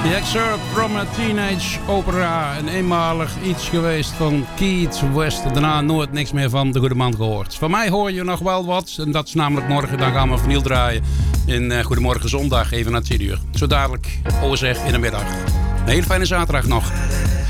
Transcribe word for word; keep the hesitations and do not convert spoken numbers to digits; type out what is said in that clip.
The Excerpt from a Teenage Opera. Een eenmalig iets geweest van Keith West. Daarna nooit niks meer van de goede man gehoord. Van mij hoor je nog wel wat. En dat is namelijk morgen. Dan gaan we vernieuwd draaien in uh, Goedemorgen Zondag. Even na tien uur. Zo dadelijk O S R in de middag. Een hele fijne zaterdag nog.